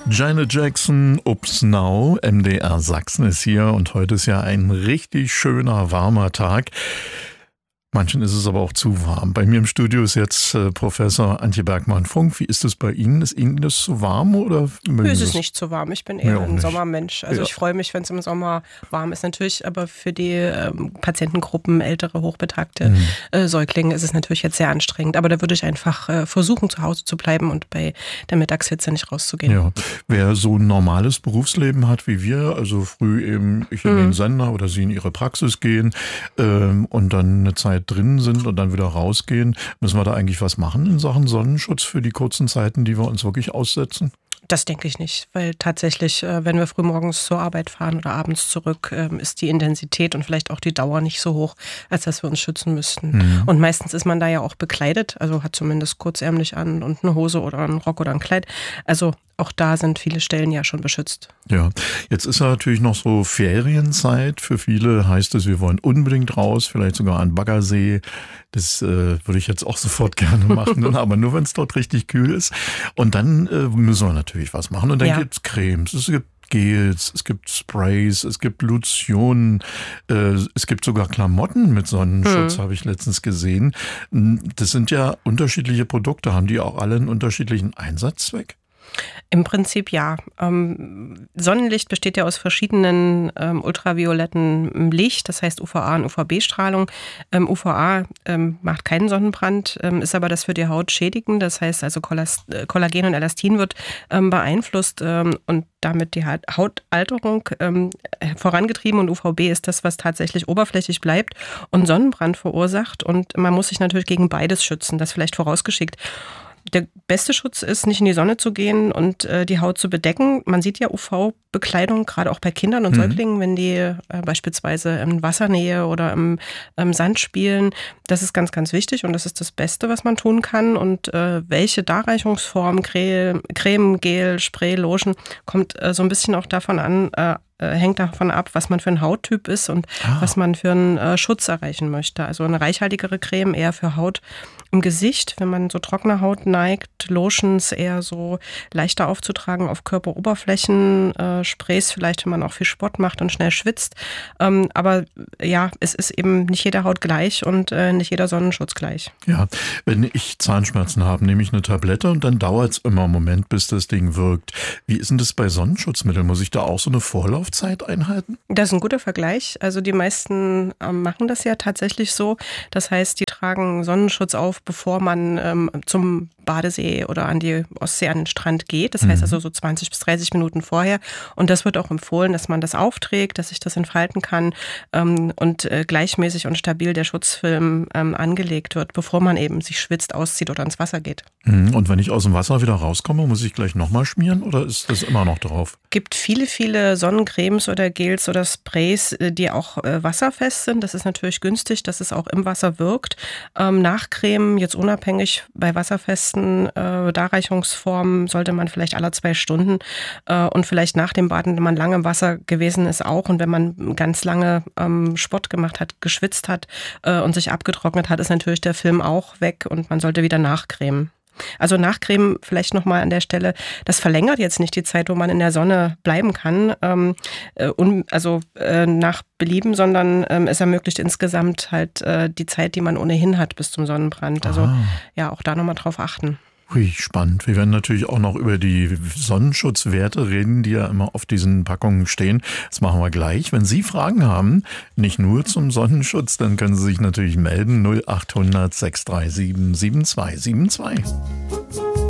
Janet Jackson, Ups Now, MDR Sachsen ist hier und heute ist ja ein richtig schöner, warmer Tag. Manchen ist es aber auch zu warm. Bei mir im Studio ist jetzt Professor Antje Bergmann-Funk. Wie ist es bei Ihnen? Ist Ihnen das zu warm oder mögen Es ist nicht zu warm. Ich bin eher ein Sommermensch. Also Ja. ich freue mich, wenn es im Sommer warm ist. Natürlich, aber für die Patientengruppen, ältere, hochbetagte Säuglinge ist es natürlich jetzt sehr anstrengend. Aber da würde ich einfach versuchen, zu Hause zu bleiben und bei der Mittagshitze nicht rauszugehen. Ja, wer so ein normales Berufsleben hat wie wir, also früh eben ich in den Sender oder Sie in Ihre Praxis gehen und dann eine Zeit drin sind und dann wieder rausgehen, müssen wir da eigentlich was machen in Sachen Sonnenschutz für die kurzen Zeiten, die wir uns wirklich aussetzen? Das denke ich nicht, weil tatsächlich, wenn wir frühmorgens zur Arbeit fahren oder abends zurück, ist die Intensität und vielleicht auch die Dauer nicht so hoch, als dass wir uns schützen müssten. Und meistens ist man da ja auch bekleidet, also hat zumindest kurzärmlich an und eine Hose oder einen Rock oder ein Kleid. Also auch da sind viele Stellen ja schon beschützt. Ja, jetzt ist ja natürlich noch so Ferienzeit. Für viele heißt es, wir wollen unbedingt raus, vielleicht sogar an Baggersee. Das würde ich jetzt auch sofort gerne machen, aber nur wenn es dort richtig kühl ist. Und dann müssen wir natürlich was machen. Und dann gibt's Cremes, es gibt Gels, es gibt Sprays, es gibt Lotionen, es gibt sogar Klamotten mit Sonnenschutz, habe ich letztens gesehen. Das sind ja unterschiedliche Produkte. Haben die auch alle einen unterschiedlichen Einsatzzweck? Im Prinzip ja. Sonnenlicht besteht ja aus verschiedenen ultravioletten Licht, das heißt UVA und UVB-Strahlung. UVA macht keinen Sonnenbrand, ist aber das für die Haut schädigend. Das heißt also Kollagen und Elastin wird beeinflusst und damit die Hautalterung vorangetrieben. Und UVB ist das, was tatsächlich oberflächlich bleibt und Sonnenbrand verursacht. Und man muss sich natürlich gegen beides schützen, das vielleicht vorausgeschickt. Der beste Schutz ist, nicht in die Sonne zu gehen und die Haut zu bedecken. Man sieht ja UV-Bekleidung, gerade auch bei Kindern und Säuglingen, wenn die beispielsweise in Wassernähe oder im Sand spielen. Das ist ganz, ganz wichtig und das ist das Beste, was man tun kann. Und welche Darreichungsform, Creme, Gel, Spray, Lotion, kommt so ein bisschen auch davon an, hängt davon ab, was man für ein Hauttyp ist und was man für einen Schutz erreichen möchte. Also eine reichhaltigere Creme eher für Haut im Gesicht, wenn man so trockene Haut neigt, Lotions eher so leichter aufzutragen auf Körperoberflächen, Sprays vielleicht, wenn man auch viel Sport macht und schnell schwitzt. Aber ja, es ist eben nicht jede Haut gleich und nicht jeder Sonnenschutz gleich. Ja, wenn ich Zahnschmerzen habe, nehme ich eine Tablette und dann dauert es immer einen Moment, bis das Ding wirkt. Wie ist denn das bei Sonnenschutzmitteln? Muss ich da auch so eine Vorlaufzeit einhalten? Das ist ein guter Vergleich. Also die meisten machen das ja tatsächlich so. Das heißt, die tragen Sonnenschutz auf, bevor man zum Badesee oder an die Ostsee, an den Strand geht. Das heißt also so 20 bis 30 Minuten vorher. Und das wird auch empfohlen, dass man das aufträgt, dass sich das entfalten kann und gleichmäßig und stabil der Schutzfilm angelegt wird, bevor man eben sich schwitzt, auszieht oder ins Wasser geht. Und wenn ich aus dem Wasser wieder rauskomme, muss ich gleich nochmal schmieren oder ist das immer noch drauf? Gibt viele, viele Sonnencremes oder Gels oder Sprays, die auch wasserfest sind. Das ist natürlich günstig, dass es auch im Wasser wirkt. Nachcremen, jetzt unabhängig bei wasserfesten Darreichungsformen, sollte man vielleicht alle 2 Stunden und vielleicht nach dem Baden, wenn man lange im Wasser gewesen ist auch und wenn man ganz lange Sport gemacht hat, geschwitzt hat und sich abgetrocknet hat, ist natürlich der Film auch weg und man sollte wieder nachcremen. Also Nachcremen vielleicht nochmal an der Stelle, das verlängert jetzt nicht die Zeit, wo man in der Sonne bleiben kann, nach Belieben, sondern es ermöglicht insgesamt halt die Zeit, die man ohnehin hat bis zum Sonnenbrand. Also ja, auch da nochmal drauf achten. Ui, spannend. Wir werden natürlich auch noch über die Sonnenschutzwerte reden, die ja immer auf diesen Packungen stehen. Das machen wir gleich. Wenn Sie Fragen haben, nicht nur zum Sonnenschutz, dann können Sie sich natürlich melden 0800 637 7272.